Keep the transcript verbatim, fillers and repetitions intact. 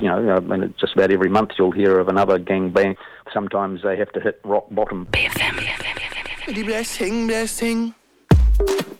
you know, I mean, just about every month you'll hear of another gang bang. Sometimes they have to hit rock bottom. B F M. Die blæsing, blæsing.